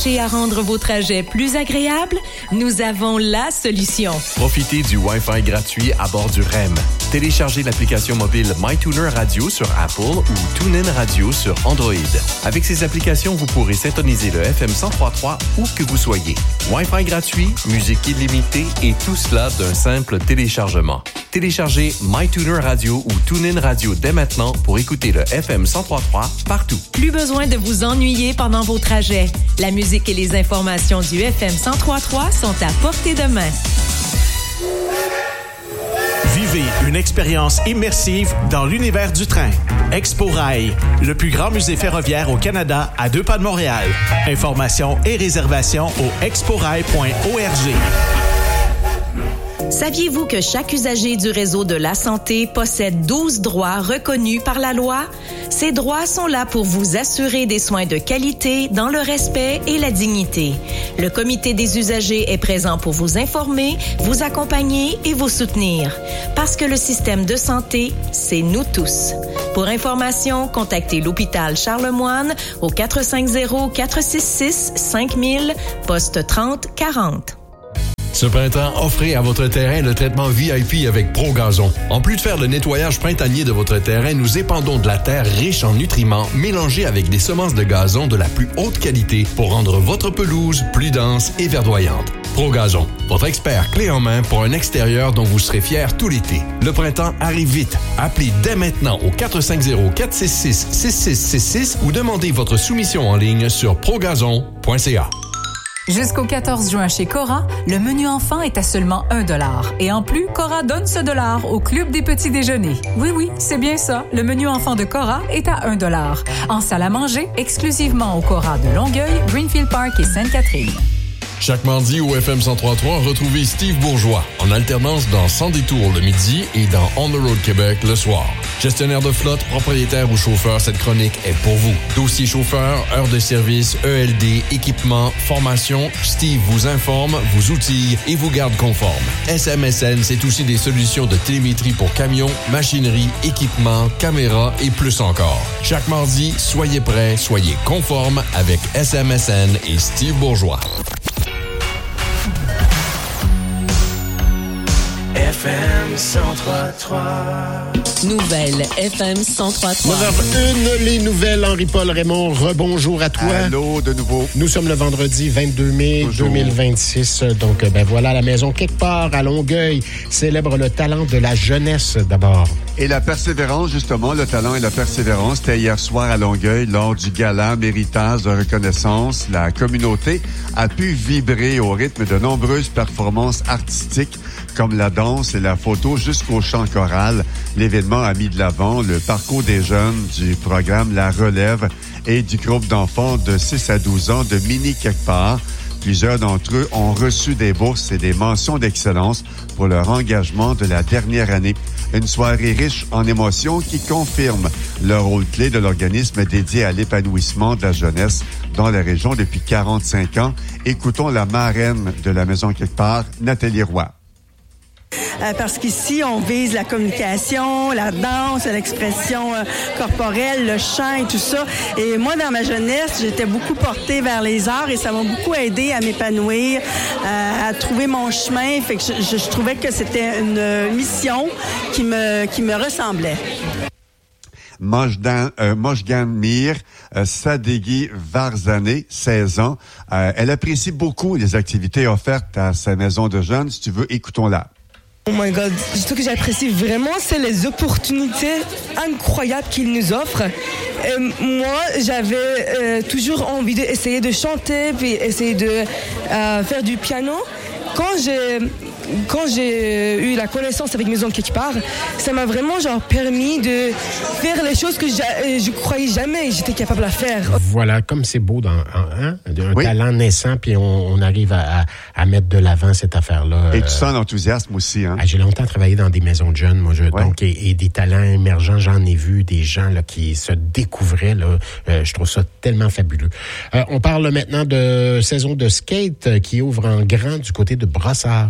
cherchez à rendre vos trajets plus agréables? Nous avons la solution. Profitez du Wi-Fi gratuit à bord du REM. Téléchargez l'application mobile MyTuner Radio sur Apple ou TuneIn Radio sur Android. Avec ces applications, vous pourrez syntoniser le FM 103.3 où que vous soyez. Wi-Fi gratuit, musique illimitée et tout cela d'un simple téléchargement. Téléchargez MyTuner Radio ou TuneIn Radio dès maintenant pour écouter le FM 103.3 partout. Plus besoin de vous ennuyer pendant vos trajets. La musique et les informations du FM 103.3 sont à portée de main. Vivez une expérience immersive dans l'univers du train. Expo Rail, le plus grand musée ferroviaire au Canada à 2 pas de Montréal. Informations et réservations au exporail.org. Saviez-vous que chaque usager du réseau de la santé possède 12 droits reconnus par la loi? Ces droits sont là pour vous assurer des soins de qualité dans le respect et la dignité. Le comité des usagers est présent pour vous informer, vous accompagner et vous soutenir. Parce que le système de santé, c'est nous tous. Pour information, contactez l'hôpital Charlemagne au 450-466-5000, poste 3040. Ce printemps, offrez à votre terrain le traitement VIP avec ProGazon. En plus de faire le nettoyage printanier de votre terrain, nous épandons de la terre riche en nutriments mélangés avec des semences de gazon de la plus haute qualité pour rendre votre pelouse plus dense et verdoyante. ProGazon, votre expert clé en main pour un extérieur dont vous serez fiers tout l'été. Le printemps arrive vite. Appelez dès maintenant au 450-466-6666 ou demandez votre soumission en ligne sur progazon.ca. Jusqu'au 14 juin chez Cora, le menu enfant est à seulement 1$. Et en plus, Cora donne ce dollar au Club des petits déjeuners. Oui, c'est bien ça. Le menu enfant de Cora est à 1$. En salle à manger, exclusivement au Cora de Longueuil, Greenfield Park et Sainte-Catherine. Chaque mardi au FM 103.3, retrouvez Steve Bourgeois en alternance dans Sans détour le midi et dans On the Road Québec le soir. Gestionnaire de flotte, propriétaire ou chauffeur, cette chronique est pour vous. Dossier chauffeur, heures de service, ELD, équipement, formation, Steve vous informe, vous outille et vous garde conforme. SMSN, c'est aussi des solutions de télémétrie pour camions, machinerie, équipement, caméras et plus encore. Chaque mardi, soyez prêts, soyez conformes avec SMSN et Steve Bourgeois. FM 103.3. Nouvelle FM 103.3. 9h01, les nouvelles. Henri-Paul Raymond, rebonjour à toi. Allô, de nouveau. Nous sommes le vendredi 22 mai Bonjour. 2026. Donc, voilà, la maison quelque part à Longueuil célèbre le talent de la jeunesse d'abord. Et la persévérance, justement, le talent et la persévérance, c'était hier soir à Longueuil lors du gala Méritage de reconnaissance. La communauté a pu vibrer au rythme de nombreuses performances artistiques comme la danse et la photo jusqu'au chant choral. L'événement a mis de l'avant le parcours des jeunes du programme La Relève et du groupe d'enfants de 6 à 12 ans de Mini Quelque part. Plusieurs d'entre eux ont reçu des bourses et des mentions d'excellence pour leur engagement de la dernière année. Une soirée riche en émotions qui confirme le rôle clé de l'organisme dédié à l'épanouissement de la jeunesse dans la région depuis 45 ans. Écoutons la marraine de la Maison Quelque part, Nathalie Roy. Parce qu'ici, on vise la communication, la danse, l'expression corporelle, le chant et tout ça. Et moi, dans ma jeunesse, j'étais beaucoup portée vers les arts et ça m'a beaucoup aidé à m'épanouir, à trouver mon chemin. Fait que je trouvais que c'était une mission qui me ressemblait. Mojgan Mir, Sadeghi Varzane, 16 ans. Elle apprécie beaucoup les activités offertes à sa maison de jeunes. Si tu veux, écoutons-la. Oh my God, ce que j'apprécie vraiment, c'est les opportunités incroyables qu'il nous offre. Moi, j'avais toujours envie d'essayer de chanter, puis essayer de faire du piano. Quand j'ai eu la connaissance avec Maison Quelque part, ça m'a vraiment permis de faire les choses que je croyais jamais j'étais capable de faire. Voilà, comme c'est beau d'un talent naissant, puis on arrive à mettre de l'avant cette affaire-là. Et tu sens l'enthousiasme aussi, hein? J'ai longtemps travaillé dans des maisons de jeunes, moi, donc, et des talents émergents, j'en ai vu des gens là qui se découvraient, là. Je trouve ça tellement fabuleux. On parle maintenant de saison de skate qui ouvre en grand du côté de Brossard, Henri. De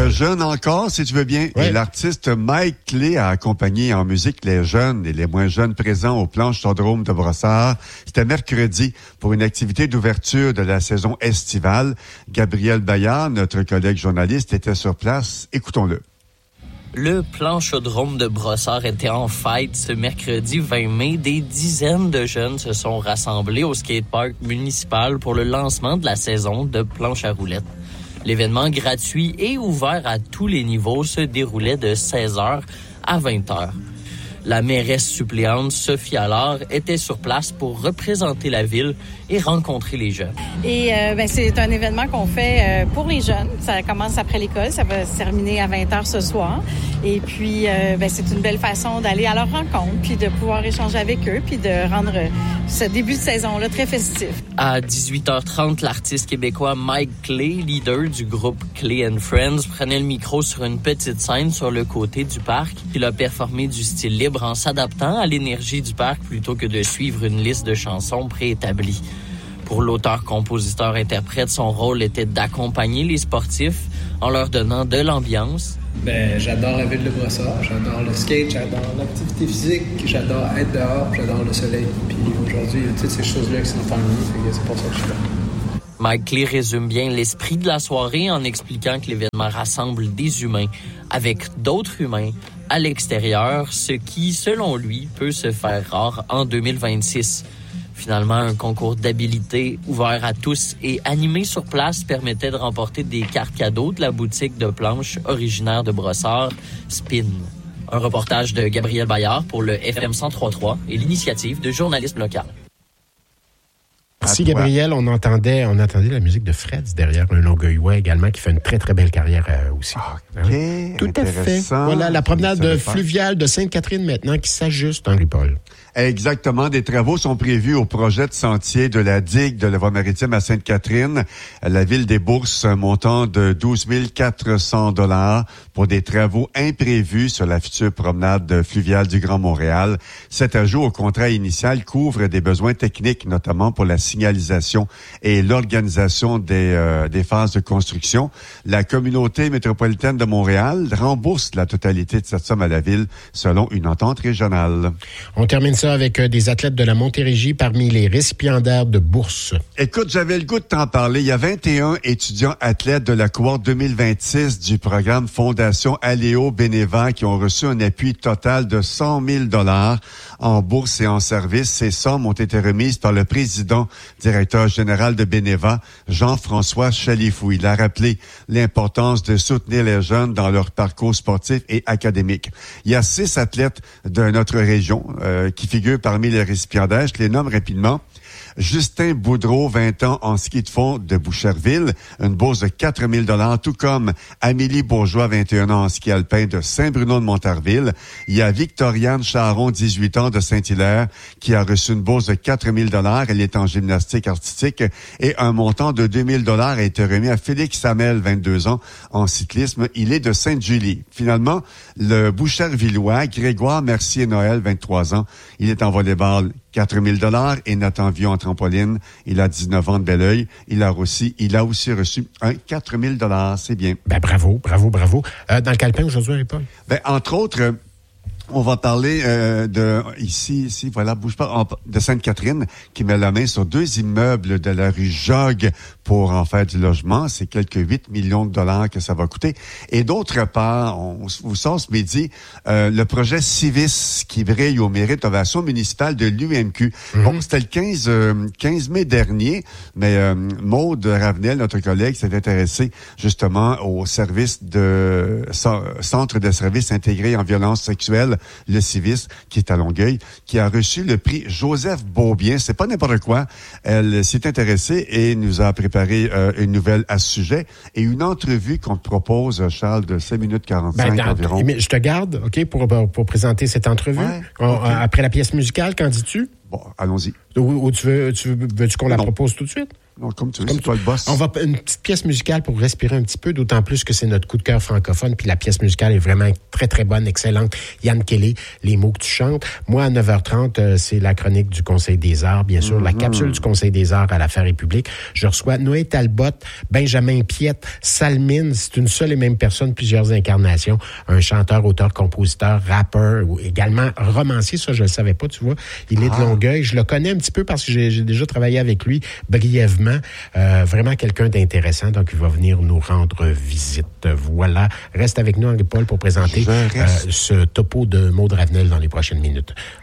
jeune encore, si tu veux bien. Ouais. Et l'artiste Mike Clay a accompagné en musique les jeunes et les moins jeunes présents au Planche-Sodrome de Brossard. C'était mercredi pour une activité d'ouverture de la saison estivale. Gabriel Bayard, notre collègue journaliste, était sur place. Écoutons-le. Le Planche-Sodrome de Brossard était en fête ce mercredi 20 mai. Des dizaines de jeunes se sont rassemblés au skatepark municipal pour le lancement de la saison de planche à roulettes. L'événement gratuit et ouvert à tous les niveaux se déroulait de 16h à 20h. La mairesse suppléante Sophie Allard était sur place pour représenter la ville et rencontrer les jeunes. Et c'est un événement qu'on fait pour les jeunes. Ça commence après l'école, ça va se terminer à 20h ce soir. Et puis, c'est une belle façon d'aller à leur rencontre, puis de pouvoir échanger avec eux, puis de rendre ce début de saison-là très festif. À 18h30, l'artiste québécois Mike Clay, leader du groupe Clay & Friends, prenait le micro sur une petite scène sur le côté du parc. Il a performé du style libre en s'adaptant à l'énergie du parc plutôt que de suivre une liste de chansons préétablie. Pour l'auteur, compositeur, interprète, son rôle était d'accompagner les sportifs en leur donnant de l'ambiance. J'adore la ville de Brossard, j'adore le skate, j'adore l'activité physique, j'adore être dehors, j'adore le soleil. Puis aujourd'hui, il y a toutes ces choses-là qui sont en nous, c'est pour ça que je suis là. Mike Clay résume bien l'esprit de la soirée en expliquant que l'événement rassemble des humains avec d'autres humains à l'extérieur, ce qui, selon lui, peut se faire rare en 2026. Finalement, un concours d'habileté ouvert à tous et animé sur place permettait de remporter des cartes cadeaux de la boutique de planches originaire de Brossard, Spin. Un reportage de Gabriel Bayard pour le FM 103.3 et l'initiative de journalisme local. Merci Gabriel, on entendait la musique de Freds derrière un Longueuillois également qui fait une très très belle carrière aussi. OK, tout à fait. Voilà la promenade fluviale de Sainte-Catherine maintenant qui s'ajuste, Henri-Paul. Exactement. Des travaux sont prévus au projet de sentier de la digue de la voie maritime à Sainte-Catherine. La ville des Bourses, un montant de 12 400 $ pour des travaux imprévus sur la future promenade fluviale du Grand Montréal. Cet ajout au contrat initial couvre des besoins techniques, notamment pour la signalisation et l'organisation des phases de construction. La communauté métropolitaine de Montréal rembourse la totalité de cette somme à la ville selon une entente régionale. On termine ça avec des athlètes de la Montérégie parmi les récipiendaires de bourse. Écoute, j'avais le goût de t'en parler. Il y a 21 étudiants athlètes de la cohorte 2026 du programme Fondation Aléo Beneva qui ont reçu un appui total de 100 000 $ en bourse et en service. Ces sommes ont été remises par le président, directeur général de Beneva, Jean-François Chalifou. Il a rappelé l'importance de soutenir les jeunes dans leur parcours sportif et académique. Il y a 6 athlètes de notre région qui figurent parmi les récipiendaires. Je les nomme rapidement. Justin Boudreau, 20 ans, en ski de fond de Boucherville, une bourse de 4 000 $, tout comme Amélie Bourgeois, 21 ans, en ski alpin de Saint-Bruno-de-Montarville. Il y a Victoriane Charon, 18 ans, de Saint-Hilaire, qui a reçu une bourse de 4 000 $. Elle est en gymnastique artistique et un montant de 2 000 $ a été remis à Félix Samel, 22 ans, en cyclisme. Il est de Sainte-Julie. Finalement, le Bouchervillois, Grégoire Mercier-Noël, 23 ans, il est en volleyball, 4 000 $ et Nathan Vieux en trampoline. Il a 19 ans de Belleuil. Il a aussi reçu un 4 000 $. C'est bien. Bravo. Dans le calepin aujourd'hui, Paul? Entre autres, on va parler bouge pas, de Sainte-Catherine, qui met la main sur 2 immeubles de la rue Jogues pour en faire du logement. C'est quelques 8 millions de $ que ça va coûter. Et d'autre part, on vous sort ce midi le projet Civis qui brille au mérite ovation municipale de l'UMQ. Mm-hmm. Bon, c'était le 15 mai dernier, mais Maude Ravenel, notre collègue, s'est intéressée justement au service de Centre de services intégrés en violence sexuelle, le Civis, qui est à Longueuil, qui a reçu le prix Joseph Beaubien. C'est pas n'importe quoi. Elle s'est intéressée et nous a préparé une nouvelle à ce sujet et une entrevue qu'on te propose, Charles, de 5 minutes 45 environ. Mais je te garde, OK, pour présenter cette entrevue. Ouais, okay. Après la pièce musicale, qu'en dis-tu? Bon, allons-y. Ou veux-tu qu'on la propose tout de suite? Non, comme tu veux, c'est toi le boss. On va une petite pièce musicale pour respirer un petit peu, d'autant plus que c'est notre coup de cœur francophone, puis la pièce musicale est vraiment très, très bonne, excellente. Yann Kelly, les mots que tu chantes. Moi, à 9h30, c'est la chronique du Conseil des arts, bien sûr, la capsule du Conseil des arts à l'Affaire République. Je reçois Noé Talbot, Benjamin Piette, Salmine, c'est une seule et même personne, plusieurs incarnations, un chanteur, auteur, compositeur, rappeur, ou également romancier, ça je le savais pas, tu vois. Il est de Longueuil, je le connais un petit peu parce que j'ai déjà travaillé avec lui brièvement. Vraiment quelqu'un d'intéressant, donc il va venir nous rendre visite. Voilà. Reste avec nous, Henri-Paul, pour présenter ce topo de Maud Ravenel dans les prochaines minutes.